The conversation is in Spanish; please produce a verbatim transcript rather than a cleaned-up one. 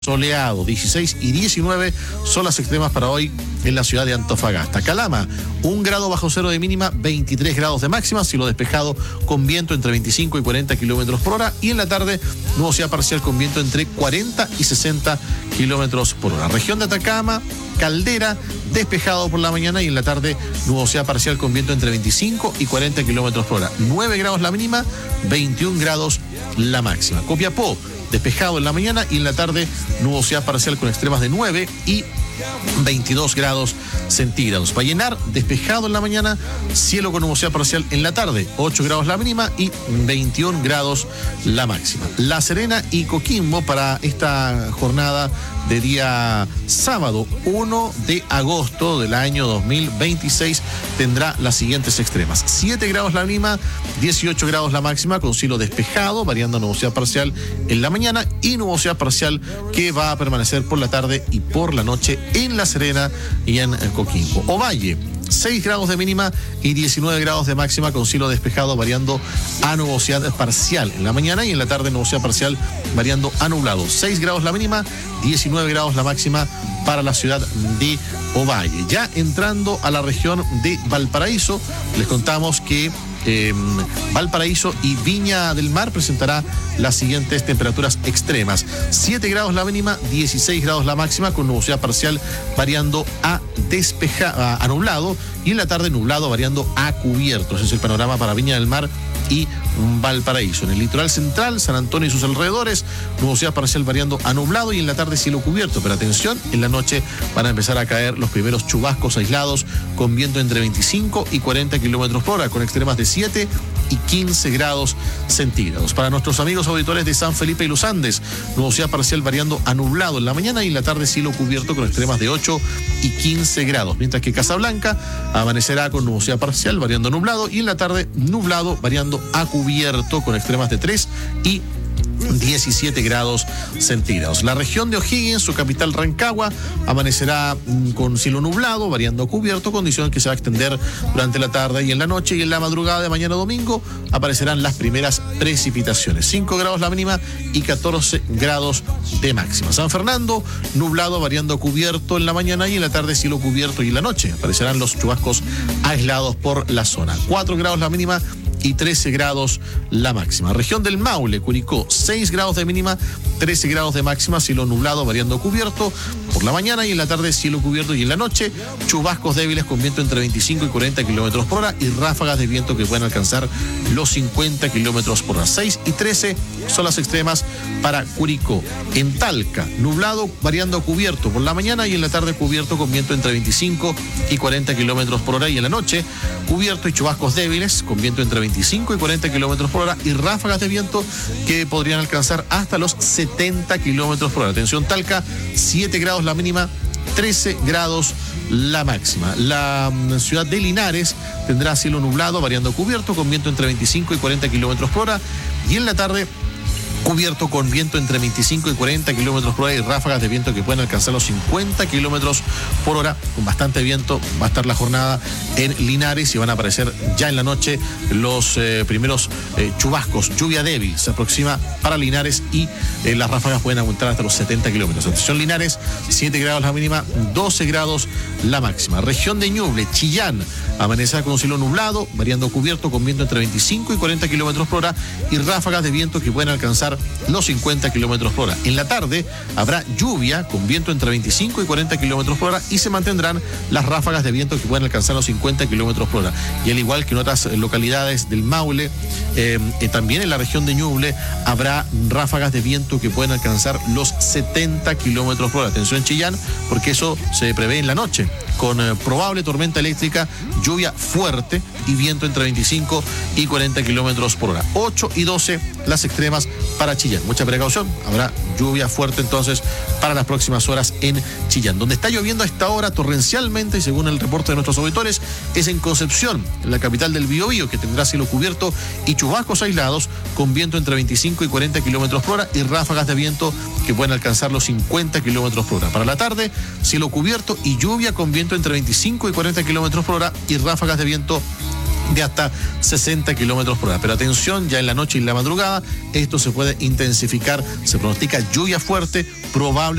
soleado, dieciséis y diecinueve son las extremas para hoy en la ciudad de Antofagasta. Calama, un grado bajo cero de mínima, veintitrés grados de máxima, cielo despejado con viento entre veinticinco y cuarenta kilómetros por hora, y en la tarde nubosidad parcial con viento entre cuarenta y sesenta kilómetros por hora. Región de Atacama, Caldera, despejado por la mañana, y en la tarde nubosidad parcial con viento entre veinticinco y cuarenta kilómetros por hora. nueve grados la mínima, veintiún grados la máxima. Copiapó, despejado en la mañana, y en la tarde nubosidad parcial con extremas de nueve y veintidós grados centígrados. Vallenar, despejado en la mañana, cielo con nubosidad parcial en la tarde, ocho grados la mínima y veintiún grados la máxima. La Serena y Coquimbo para esta jornada de día sábado uno de agosto del año dos mil veintiséis tendrá las siguientes extremas: siete grados la mínima, dieciocho grados la máxima, con cielo despejado, variando nubosidad parcial en la mañana y nubosidad parcial que va a permanecer por la tarde y por la noche en La Serena y en Coquimbo. Ovalle, seis grados de mínima y diecinueve grados de máxima, con cielo despejado variando a nubosidad parcial en la mañana, y en la tarde nubosidad parcial variando a nublado. seis grados la mínima, diecinueve grados la máxima para la ciudad de Ovalle. Ya entrando a la región de Valparaíso, les contamos que Eh, Valparaíso y Viña del Mar presentará las siguientes temperaturas extremas: siete grados la mínima, dieciséis grados la máxima, con nubosidad parcial variando a despejado, a, a nublado, y en la tarde nublado variando a cubierto. Ese es el panorama para Viña del Mar y Valparaíso. En el litoral central, San Antonio y sus alrededores, nubosidad parcial variando a nublado, y en la tarde cielo cubierto. Pero atención, en la noche van a empezar a caer los primeros chubascos aislados con viento entre veinticinco y cuarenta kilómetros por hora, con extremas de siete y quince grados centígrados. Para nuestros amigos auditores de San Felipe y Los Andes, nubosidad parcial variando a nublado en la mañana, y en la tarde cielo cubierto con extremas de ocho y quince grados. Mientras que Casablanca amanecerá con nubosidad parcial variando a nublado, y en la tarde nublado variando a cubierto con extremas de tres y diecisiete grados centígrados. La región de O'Higgins, su capital Rancagua, amanecerá con cielo nublado, variando a cubierto, condición que se va a extender durante la tarde y en la noche, y en la madrugada de mañana domingo aparecerán las primeras precipitaciones. cinco grados la mínima y catorce grados de máxima. San Fernando, nublado, variando a cubierto en la mañana, y en la tarde cielo cubierto, y en la noche aparecerán los chubascos aislados por la zona. cuatro grados la mínima y trece grados la máxima. Región del Maule, Curicó, seis grados de mínima, trece grados de máxima, cielo nublado variando cubierto por la mañana, y en la tarde cielo cubierto, y en la noche chubascos débiles con viento entre veinticinco y cuarenta kilómetros por hora y ráfagas de viento que pueden alcanzar los cincuenta kilómetros por hora. seis y trece son las extremas para Curicó. En Talca, nublado variando a cubierto por la mañana, y en la tarde cubierto con viento entre veinticinco y cuarenta kilómetros por hora, y en la noche cubierto y chubascos débiles con viento entre veinticinco y cuarenta kilómetros por hora y ráfagas de viento que podrían alcanzar hasta los setenta kilómetros por hora. Atención, Talca, siete grados la mínima, trece grados la máxima. La um, ciudad de Linares tendrá cielo nublado, variando cubierto, con viento entre veinticinco y cuarenta kilómetros por hora, y en la tarde cubierto con viento entre veinticinco y cuarenta kilómetros por hora y ráfagas de viento que pueden alcanzar los cincuenta kilómetros por hora. Con bastante viento va a estar la jornada en Linares, y van a aparecer ya en la noche los eh, primeros eh, chubascos. Lluvia débil se aproxima para Linares, y eh, las ráfagas pueden aumentar hasta los setenta kilómetros. Atención, Linares, siete grados la mínima, doce grados la máxima. Región de Ñuble, Chillán, amanecerá con cielo nublado, variando cubierto con viento entre veinticinco y cuarenta kilómetros por hora y ráfagas de viento que pueden alcanzar los cincuenta kilómetros por hora. En la tarde habrá lluvia con viento entre veinticinco y cuarenta kilómetros por hora, y se mantendrán las ráfagas de viento que pueden alcanzar los cincuenta kilómetros por hora. Y al igual que en otras localidades del Maule, eh, eh, también en la región de Ñuble habrá ráfagas de viento que pueden alcanzar los setenta kilómetros por hora. Atención en Chillán, porque eso se prevé en la noche, con eh, probable tormenta eléctrica, lluvia fuerte y viento entre veinticinco y cuarenta kilómetros por hora. ocho y doce las extremas para Chillán. Mucha precaución, habrá lluvia fuerte entonces para las próximas horas en Chillán. Donde está lloviendo a esta hora torrencialmente, y según el reporte de nuestros auditores, es en Concepción, la capital del Biobío, que tendrá cielo cubierto y chubascos aislados con viento entre veinticinco y cuarenta kilómetros por hora y ráfagas de viento que pueden alcanzar los cincuenta kilómetros por hora. Para la tarde, cielo cubierto y lluvia con viento entre veinticinco y cuarenta kilómetros por hora y ráfagas de viento de hasta sesenta kilómetros por hora. Pero atención, ya en la noche y la madrugada, esto se puede intensificar. Se pronostica lluvia fuerte, probable